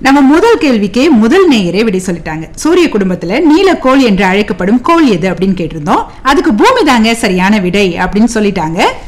நம்ம முதல் கேள்விக்கு முதல் நேயரே விடை சொல்லிட்டாங்க. சூரிய குடும்பத்துல நீலக்கோள் என்று அழைக்கப்படும் கோள் எது அப்படின்னு கேட்டிருந்தோம். அதுக்கு பூமி தாங்க சரியான விடை அப்படின்னு சொல்லிட்டாங்க.